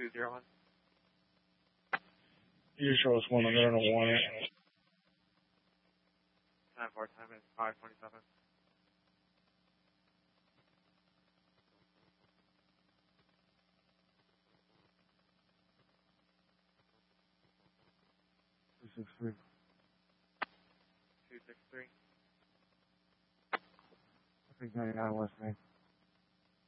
201. You show us one, I'm going to want it. 10-4, time is 5:27. Six three. 263. I think 99 West Main.